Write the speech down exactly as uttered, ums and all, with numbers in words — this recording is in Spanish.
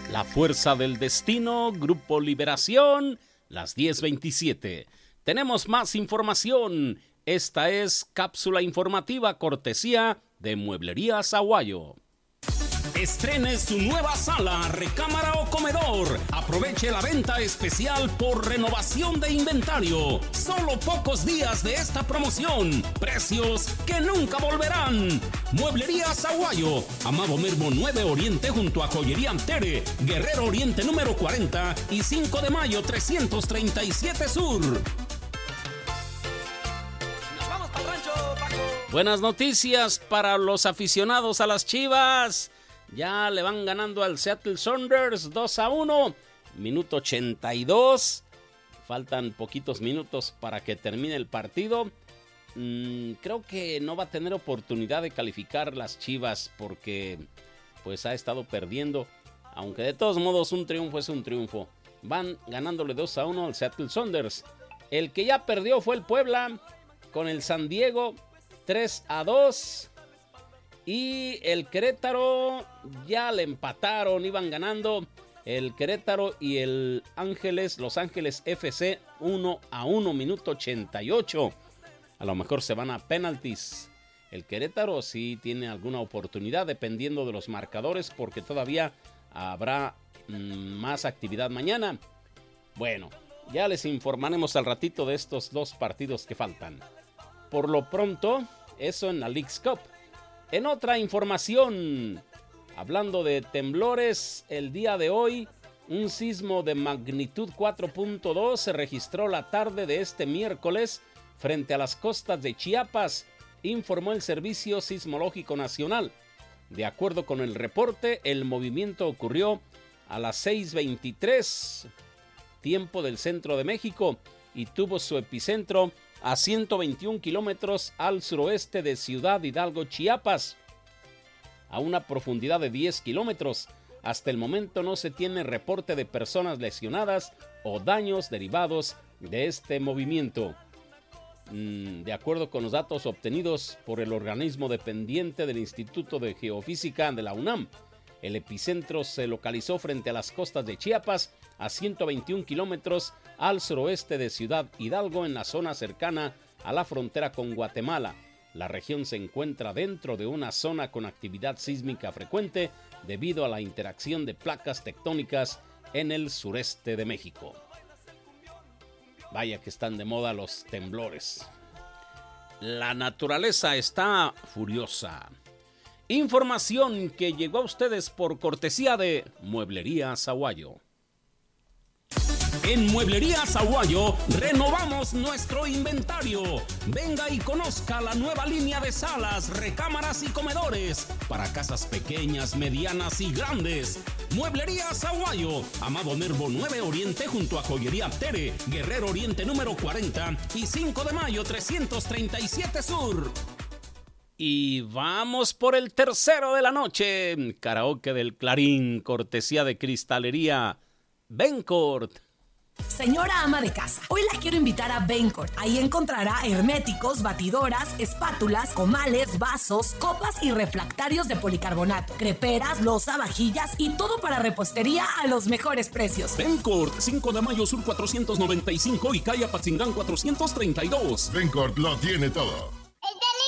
La Fuerza del Destino, Grupo Liberación, las diez veintisiete. Tenemos más información. Esta es cápsula informativa cortesía de Mueblerías Aguayo. Estrene su nueva sala, recámara o comedor. Aproveche la venta especial por renovación de inventario. Solo pocos días de esta promoción. Precios que nunca volverán. Mueblerías Aguayo. Amado Mermo nueve Oriente junto a Joyería Antere. Guerrero Oriente número cuarenta y cinco de mayo trescientos treinta y siete Sur. Nos vamos para el rancho, Paco. Buenas noticias para los aficionados a las Chivas. Ya le van ganando al Seattle Sounders dos a uno. Minuto ochenta y dos. Faltan poquitos minutos para que termine el partido. Mm, creo que no va a tener oportunidad de calificar las Chivas porque pues ha estado perdiendo. Aunque de todos modos un triunfo es un triunfo. Van ganándole dos a uno al Seattle Sounders. El que ya perdió fue el Puebla con el San Diego tres a dos. Y el Querétaro ya le empataron, iban ganando el Querétaro y el Ángeles, Los Ángeles F C uno a uno, minuto ochenta y ocho. A lo mejor se van a penaltis. El Querétaro sí tiene alguna oportunidad dependiendo de los marcadores porque todavía habrá mmm, más actividad mañana. Bueno, ya les informaremos al ratito de estos dos partidos que faltan. Por lo pronto, eso en la Leagues Cup. En otra información, hablando de temblores, el día de hoy, un sismo de magnitud cuatro punto dos se registró la tarde de este miércoles frente a las costas de Chiapas, informó el Servicio Sismológico Nacional. De acuerdo con el reporte, el movimiento ocurrió a las seis veintitrés, tiempo del centro de México, y tuvo su epicentro a ciento veintiún kilómetros al suroeste de Ciudad Hidalgo, Chiapas, a una profundidad de diez kilómetros. Hasta el momento no se tiene reporte de personas lesionadas o daños derivados de este movimiento. De acuerdo con los datos obtenidos por el organismo dependiente del Instituto de Geofísica de la UNAM, el epicentro se localizó frente a las costas de Chiapas, a ciento veintiún kilómetros al suroeste de Ciudad Hidalgo, en la zona cercana a la frontera con Guatemala. La región se encuentra dentro de una zona con actividad sísmica frecuente debido a la interacción de placas tectónicas en el sureste de México. Vaya que están de moda los temblores. La naturaleza está furiosa. Información que llegó a ustedes por cortesía de Mueblerías Aguayo. En Mueblerías Aguayo renovamos nuestro inventario. Venga y conozca la nueva línea de salas, recámaras y comedores para casas pequeñas, medianas y grandes. Mueblerías Aguayo, Amado Nervo nueve Oriente junto a Joyería Tere, Guerrero Oriente número cuarenta y cinco de mayo trescientos treinta y siete Sur. Y vamos por el tercero de la noche. Karaoke del Clarín, cortesía de Cristalería Bencourt. Señora ama de casa, hoy la quiero invitar a Bencourt. Ahí encontrará herméticos, batidoras, espátulas, comales, vasos, copas y refractarios de policarbonato, creperas, loza, vajillas y todo para repostería a los mejores precios. Bencourt, cinco de mayo Sur cuatrocientos noventa y cinco y calle Apatzingán cuatrocientos treinta y dos. Bencourt lo tiene todo.